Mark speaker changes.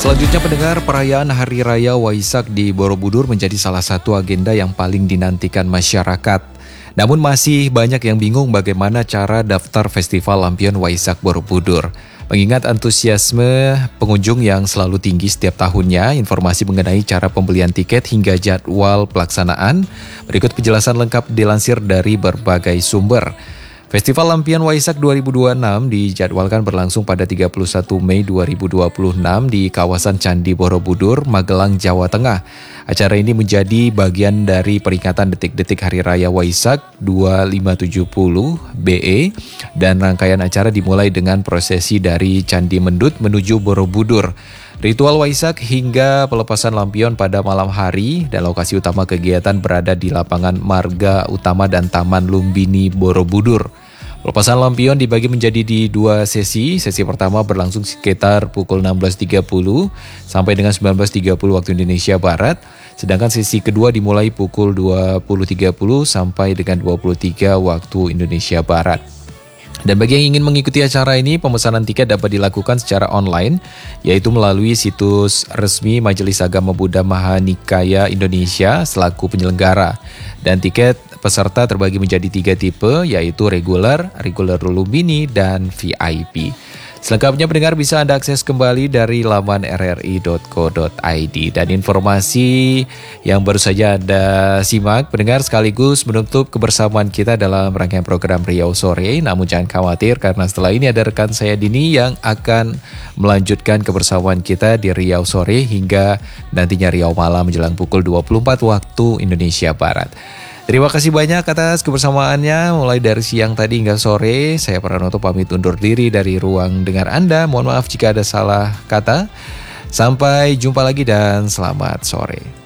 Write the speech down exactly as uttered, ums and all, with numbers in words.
Speaker 1: Selanjutnya pendengar, perayaan Hari Raya Waisak di Borobudur menjadi salah satu agenda yang paling dinantikan masyarakat. Namun masih banyak yang bingung bagaimana cara daftar Festival Lampion Waisak Borobudur. Mengingat antusiasme pengunjung yang selalu tinggi setiap tahunnya, informasi mengenai cara pembelian tiket hingga jadwal pelaksanaan, berikut penjelasan lengkap dilansir dari berbagai sumber. Festival Lampion Waisak dua ribu dua puluh enam dijadwalkan berlangsung pada tiga puluh satu Mei dua ribu dua puluh enam di kawasan Candi Borobudur, Magelang, Jawa Tengah. Acara ini menjadi bagian dari peringatan detik-detik Hari Raya Waisak dua ribu lima ratus tujuh puluh B E dan rangkaian acara dimulai dengan prosesi dari Candi Mendut menuju Borobudur. Ritual Waisak hingga pelepasan lampion pada malam hari dan lokasi utama kegiatan berada di lapangan Marga Utama dan Taman Lumbini Borobudur. Pelepasan lampion dibagi menjadi di dua sesi. Sesi pertama berlangsung sekitar pukul enam belas tiga puluh sampai dengan sembilan belas tiga puluh waktu Indonesia Barat. Sedangkan sesi kedua dimulai pukul dua puluh tiga puluh sampai dengan dua puluh tiga waktu Indonesia Barat. Dan bagi yang ingin mengikuti acara ini, pemesanan tiket dapat dilakukan secara online, yaitu melalui situs resmi Majelis Agama Buddha Mahanikaya Indonesia selaku penyelenggara. Dan tiket peserta terbagi menjadi tiga tipe, yaitu reguler, reguler lumbini, dan V I P. Selengkapnya pendengar bisa Anda akses kembali dari laman r r i dot co dot i d. Dan informasi yang baru saja Anda simak pendengar sekaligus menutup kebersamaan kita dalam rangkaian program Riau Sore. Namun jangan khawatir karena setelah ini ada rekan saya Dini yang akan melanjutkan kebersamaan kita di Riau Sore hingga nantinya Riau Malam menjelang pukul dua puluh empat waktu Indonesia Barat. Terima kasih banyak atas kebersamaannya mulai dari siang tadi hingga sore. Saya Pranoto pamit undur diri dari ruang dengar Anda. Mohon maaf jika ada salah kata. Sampai jumpa lagi dan selamat sore.